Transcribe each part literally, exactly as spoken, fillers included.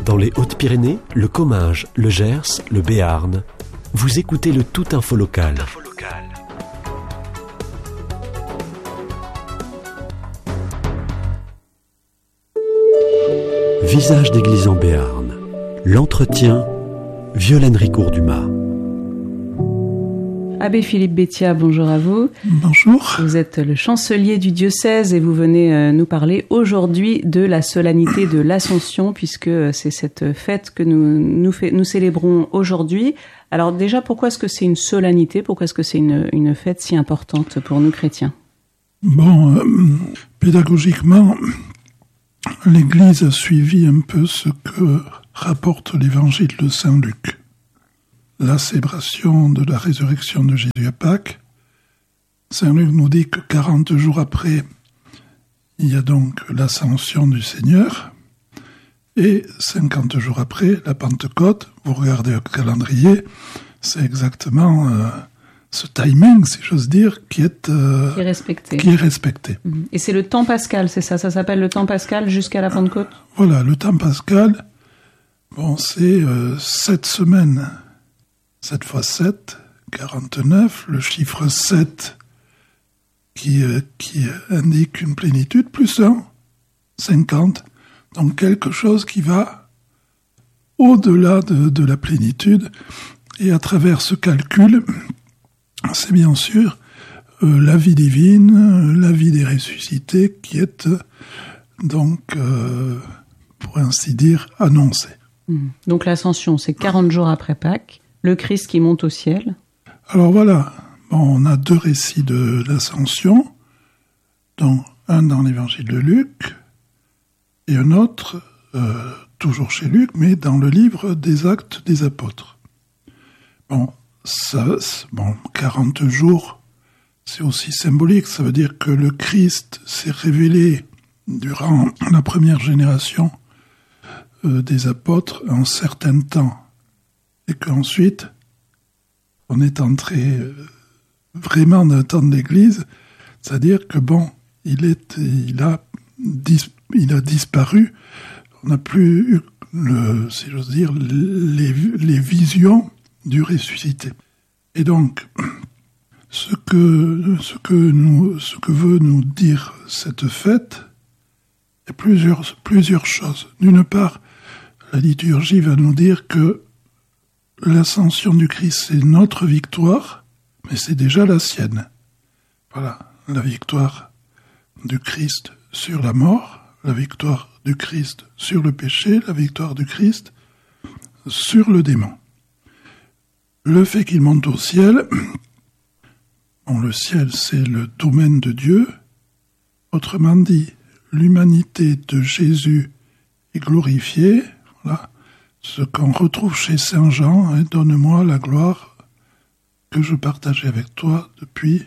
Dans les Hautes-Pyrénées, le Comminges, le Gers, le Béarn, vous écoutez le Tout Info Local. Visage d'église en Béarn. L'entretien, Violaine Ricourt-Dumas. Abbé Philippe Béthia, bonjour à vous. Bonjour. Vous êtes le chancelier du diocèse et vous venez nous parler aujourd'hui de la solennité de l'Ascension, puisque c'est cette fête que nous, nous, fait, nous célébrons aujourd'hui. Alors déjà, pourquoi est-ce que c'est une solennité? Pourquoi est-ce que c'est une, une fête si importante pour nous chrétiens? Bon, euh, pédagogiquement, l'Église a suivi un peu ce que rapporte l'Évangile de Saint Luc. La célébration de la résurrection de Jésus à Pâques. Saint Luc nous dit que quarante jours après, il y a donc l'ascension du Seigneur, et cinquante jours après, la Pentecôte. Vous regardez le calendrier, c'est exactement euh, ce timing, si j'ose dire, qui est, euh, qui est respecté. Qui est respecté. Et c'est le temps pascal, c'est ça? Ça s'appelle le temps pascal jusqu'à la Pentecôte? Voilà, le temps pascal, bon, c'est euh, sept semaines. sept fois sept, quarante-neuf, le chiffre sept qui, euh, qui indique une plénitude, plus un, cinquante. Donc quelque chose qui va au-delà de, de la plénitude. Et à travers ce calcul, c'est bien sûr euh, la vie divine, la vie des ressuscités qui est euh, donc, euh, pour ainsi dire, annoncée. Donc l'ascension, c'est quarante jours après Pâques. Le Christ qui monte au ciel. Alors voilà, bon, on a deux récits de l'Ascension, dont un dans l'Évangile de Luc, et un autre, euh, toujours chez Luc, mais dans le livre des Actes des Apôtres. Bon, ça, bon, quarante jours, c'est aussi symbolique, ça veut dire que le Christ s'est révélé durant la première génération euh, des apôtres un certain temps. Et qu'ensuite, on est entré euh, vraiment dans le temps de l'Église, c'est-à-dire que bon, il, est, il, a, dis, il a disparu, on n'a plus eu, le, si j'ose dire, les, les visions du ressuscité. Et donc, ce que, ce que, nous, ce que veut nous dire cette fête, il y a plusieurs, plusieurs choses. D'une part, la liturgie va nous dire que l'ascension du Christ, c'est notre victoire, mais c'est déjà la sienne. Voilà, la victoire du Christ sur la mort, la victoire du Christ sur le péché, la victoire du Christ sur le démon. Le fait qu'il monte au ciel, bon, le ciel, c'est le domaine de Dieu. Autrement dit, l'humanité de Jésus est glorifiée, voilà. Ce qu'on retrouve chez Saint Jean, hein, donne-moi la gloire que je partageais avec toi depuis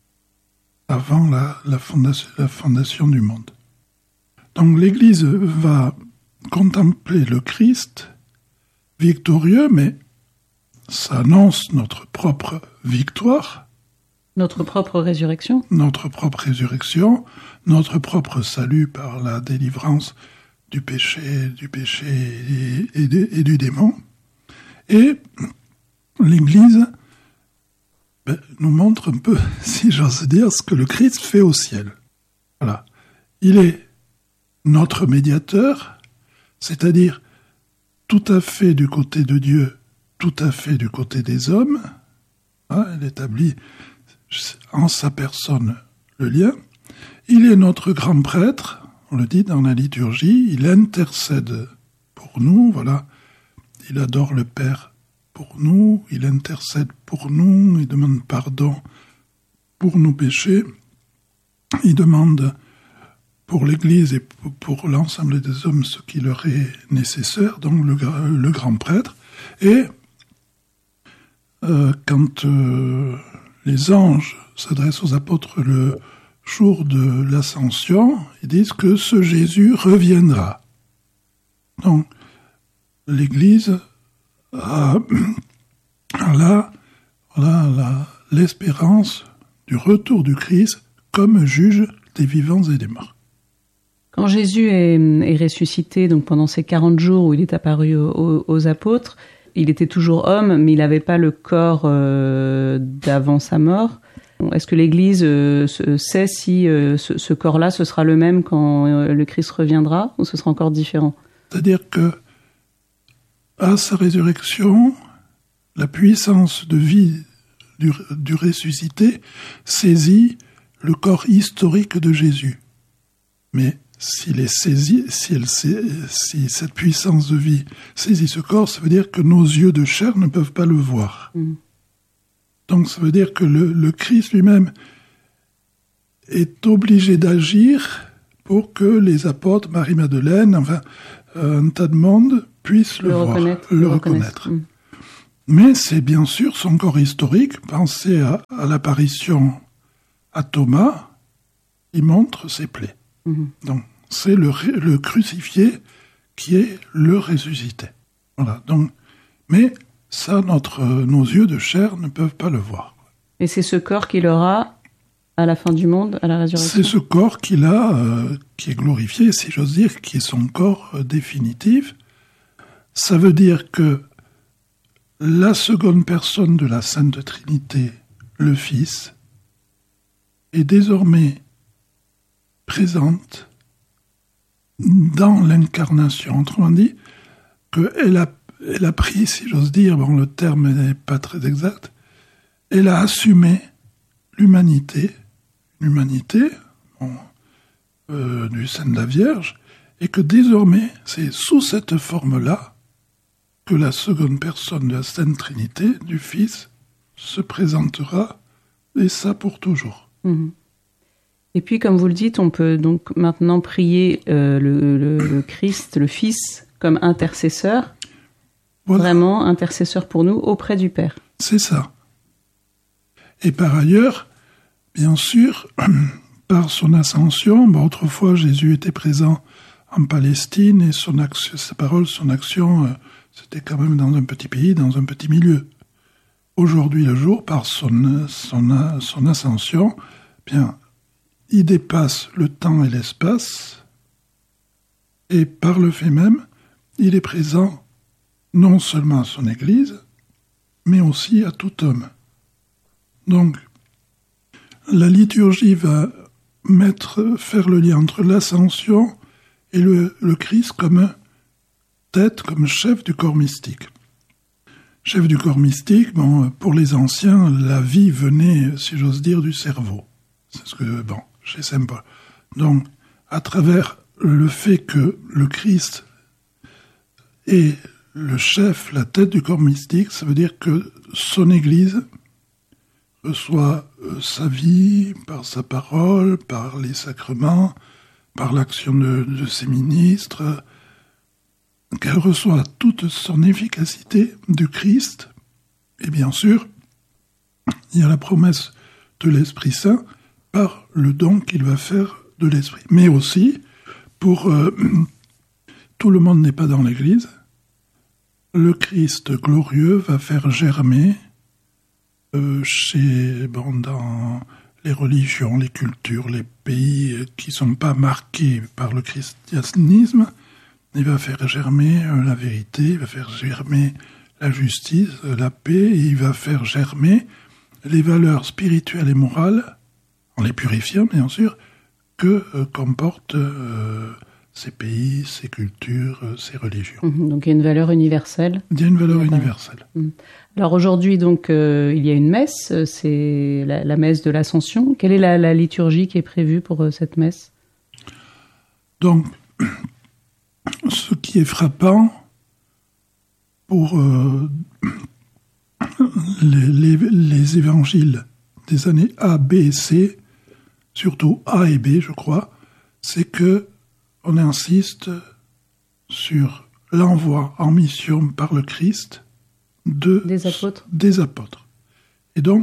avant la, la, fondation, la fondation du monde. Donc l'Église va contempler le Christ victorieux, mais ça annonce notre propre victoire. Notre propre résurrection. Notre propre résurrection, notre propre salut par la délivrance du péché, du péché et, et, de, et du démon. Et l'Église ben, nous montre un peu, si j'ose dire, ce que le Christ fait au ciel. Voilà. Il est notre médiateur, c'est-à-dire tout à fait du côté de Dieu, tout à fait du côté des hommes. Hein, il établit en sa personne le lien. Il est notre grand prêtre. On le dit dans la liturgie, il intercède pour nous, voilà. Il adore le Père pour nous, il intercède pour nous, il demande pardon pour nos péchés, il demande pour l'Église et pour l'ensemble des hommes ce qui leur est nécessaire, donc le, le grand prêtre. Et euh, quand euh, les anges s'adressent aux apôtres le jour de l'Ascension, ils disent que ce Jésus reviendra. Donc, l'Église a, a là, voilà, la, l'espérance du retour du Christ comme juge des vivants et des morts. Quand Jésus est, est ressuscité, donc pendant ces quarante jours où il est apparu aux, aux apôtres, il était toujours homme, mais il n'avait pas le corps euh, d'avant sa mort. Est-ce que l'Église euh, sait si euh, ce, ce corps-là, ce sera le même quand euh, le Christ reviendra, ou ce sera encore différent? C'est-à-dire que, à sa résurrection, la puissance de vie du, du ressuscité saisit le corps historique de Jésus. Mais s'il est saisi, si, elle, si cette puissance de vie saisit ce corps, ça veut dire que nos yeux de chair ne peuvent pas le voir. Mmh. Donc ça veut dire que le, le Christ lui-même est obligé d'agir pour que les apôtres, Marie-Madeleine, enfin un tas de monde puissent le, le voir, reconnaître, le, le reconnaître. reconnaître. Mmh. Mais c'est bien sûr son corps historique. Pensez à, à l'apparition à Thomas, il montre ses plaies. Mmh. Donc c'est le, le crucifié qui est le ressuscité. Voilà. Donc, mais ça, notre, nos yeux de chair ne peuvent pas le voir. Et c'est ce corps qu'il aura à la fin du monde, à la résurrection? C'est ce corps qu'il a, euh, qui est glorifié, si j'ose dire, qui est son corps euh, définitif. Ça veut dire que la seconde personne de la Sainte Trinité, le Fils, est désormais présente dans l'incarnation. Autrement dit, qu'elle a, elle a pris, si j'ose dire, bon, le terme n'est pas très exact, elle a assumé l'humanité, l'humanité bon, euh, du sein de la Vierge, et que désormais, c'est sous cette forme-là que la seconde personne de la Sainte Trinité, du Fils, se présentera, et ça pour toujours. Mmh. Et puis, comme vous le dites, on peut donc maintenant prier euh, le, le, le Christ, le Fils, comme intercesseur, voilà. Vraiment intercesseur pour nous auprès du Père. C'est ça. Et par ailleurs, bien sûr, par son ascension, bah, autrefois Jésus était présent en Palestine et son action, sa parole, son action, euh, c'était quand même dans un petit pays, dans un petit milieu. Aujourd'hui, le jour, par son, son, son ascension, bien, il dépasse le temps et l'espace, et par le fait même, il est présent non seulement à son Église, mais aussi à tout homme. Donc, la liturgie va mettre, faire le lien entre l'ascension et le, le Christ comme tête, comme chef du corps mystique. Chef du corps mystique, bon, pour les anciens, la vie venait, si j'ose dire, du cerveau. C'est ce que, bon, chez Saint Paul. Donc, à travers le fait que le Christ est le chef, la tête du corps mystique, ça veut dire que son Église reçoit euh, sa vie par sa parole, par les sacrements, par l'action de, de ses ministres, qu'elle reçoit toute son efficacité du Christ. Et bien sûr, il y a la promesse de l'Esprit Saint par le don qu'il va faire de l'Esprit. Mais aussi, pour euh, tout le monde n'est pas dans l'Église, le Christ glorieux va faire germer euh, chez, bon, dans les religions, les cultures, les pays qui ne sont pas marqués par le christianisme, il va faire germer euh, la vérité, il va faire germer la justice, la paix, et il va faire germer les valeurs spirituelles et morales, en les purifiant bien sûr, que euh, comportent euh, ces pays, ces cultures, euh, ces religions. Mmh, donc il y a une valeur universelle. Il y a une valeur universelle. Mmh. Alors aujourd'hui, donc, euh, il y a une messe, c'est la, la messe de l'Ascension. Quelle est la, la liturgie qui est prévue pour euh, cette messe? Donc, ce qui est frappant pour euh, les, les, les évangiles des années A, B et C, surtout A et B, je crois, c'est que on insiste sur l'envoi en mission par le Christ de, des apôtres. Des apôtres. Et donc,